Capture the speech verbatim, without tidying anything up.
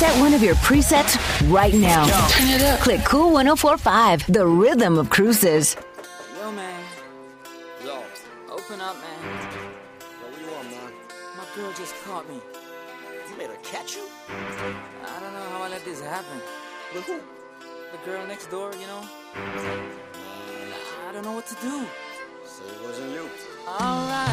Set one of your presets right now. Turn it up. Click Cool ten forty-five, the rhythm of cruises. Yo, man. Yo. Open up, man. Yo, what you want, man? My girl just caught me. You made her catch you? I don't know how I let this happen. With who? The girl next door, you know? I don't know what to do. So it wasn't you. Alright.